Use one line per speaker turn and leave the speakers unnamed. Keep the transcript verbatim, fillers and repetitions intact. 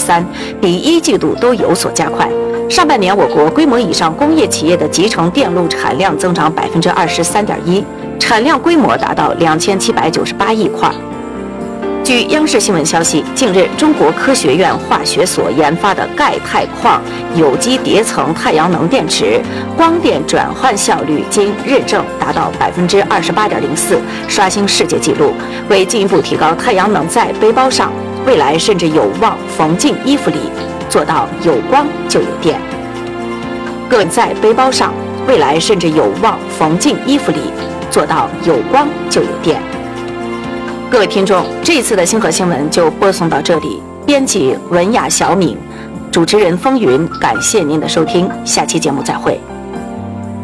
三，比一季度都有所加快。上半年我国规模以上工业企业的集成电路产量增长百分之二十三点一，产量规模达到两千七百九十八亿块。据央视新闻消息，近日，中国科学院化学所研发的钙钛矿有机叠层太阳能电池，光电转换效率经认证达到百分之二十八点零四，刷新世界纪录。为进一步提高太阳能在背包上，未来甚至有望缝进衣服里，做到有光就有电。各在背包上，未来甚至有望缝进衣服里，做到有光就有电。各位听众，这一次的星河新闻就播送到这里。编辑文雅、小敏，主持人风云，感谢您的收听，下期节目再会。